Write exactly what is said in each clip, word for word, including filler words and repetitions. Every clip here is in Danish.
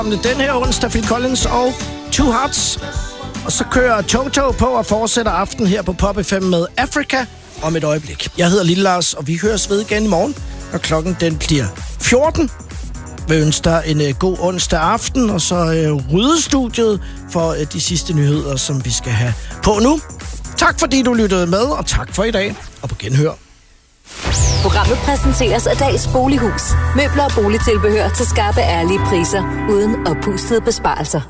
Den her onsdag, Phil Collins og Two Hearts. Og så kører Toto på og fortsætter aften her på Pop F M med Africa om et øjeblik. Jeg hedder Lille Lars, og vi høres ved igen i morgen, når klokken den bliver fjorten. Vi ønsker en uh, god onsdag aften, og så uh, rydde studiet for uh, de sidste nyheder, som vi skal have på nu. Tak fordi du lyttede med, og tak for i dag, og på genhør. Programmet præsenteres af Dags Bolighus. Møbler og boligtilbehør til skarpe, ærlige priser, uden oppustede besparelser.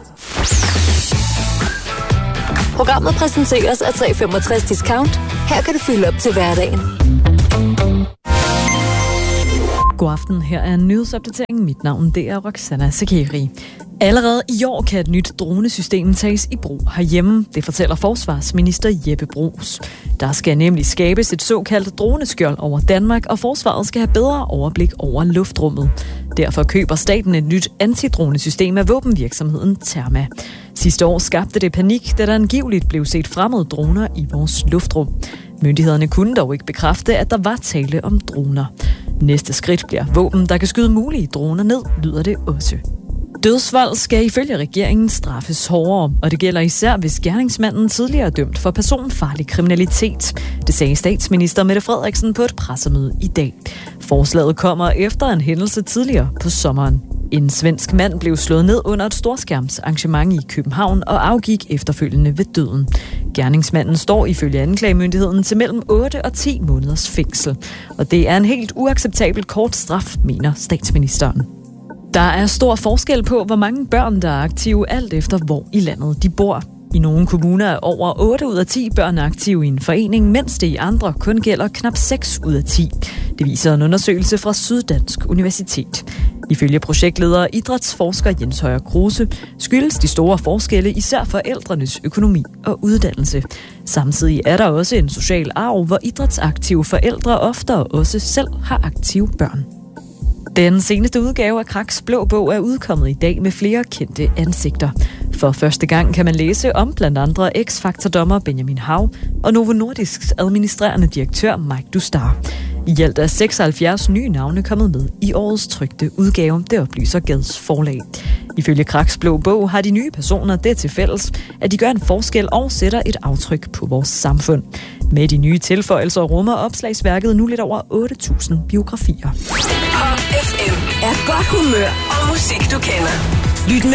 Programmet præsenteres af tre femogtres Discount. Her kan du fylde op til hverdagen. God aften, her er en nyhedsopdatering. Mit navn det er Roxana Sakeri. Allerede i år kan et nyt dronesystem tages i brug herhjemme, det fortæller forsvarsminister Jeppe Bruus. Der skal nemlig skabes et såkaldt droneskjold over Danmark, og forsvaret skal have bedre overblik over luftrummet. Derfor køber staten et nyt antidronesystem af våbenvirksomheden Therma. Sidste år skabte det panik, da der angiveligt blev set fremmede droner i vores luftrum. Myndighederne kunne dog ikke bekræfte, at der var tale om droner. Næste skridt bliver våben, der kan skyde mulige droner ned, lyder det også. Dødsvold skal ifølge regeringen straffes hårdere, og det gælder især, hvis gerningsmanden tidligere er dømt for personfarlig kriminalitet. Det sagde statsminister Mette Frederiksen på et pressemøde i dag. Forslaget kommer efter en hændelse tidligere på sommeren. En svensk mand blev slået ned under et storskærmsarrangement i København og afgik efterfølgende ved døden. Gerningsmanden står ifølge anklagemyndigheden til mellem otte og ti måneders fængsel. Og det er en helt uacceptabel kort straf, mener statsministeren. Der er stor forskel på, hvor mange børn, der er aktive, alt efter hvor i landet de bor. I nogle kommuner er over otte ud af ti børn aktive i en forening, mens det i andre kun gælder knap seks ud af ti. Det viser en undersøgelse fra Syddansk Universitet. Ifølge projektleder og idrætsforsker Jens Højer Kruse skyldes de store forskelle især forældrenes økonomi og uddannelse. Samtidig er der også en social arv, hvor idrætsaktive forældre oftere også selv har aktive børn. Den seneste udgave af Kraks Blå Bog er udkommet i dag med flere kendte ansigter. For første gang kan man læse om blandt andre X-Factor-dommer Benjamin Hav og Novo Nordisks administrerende direktør Mike Dustar. I alt er seksoghalvfjerds nye navne kommet med i årets trykte udgave, det oplyser Gads Forlag. Ifølge Kraks Blå Bog har de nye personer det til fælles, at de gør en forskel og sætter et aftryk på vores samfund. Med de nye tilføjelser rummer opslagsværket nu lidt over otte tusind biografier. Pop F M er godt humør og musik, du kender. Lyt med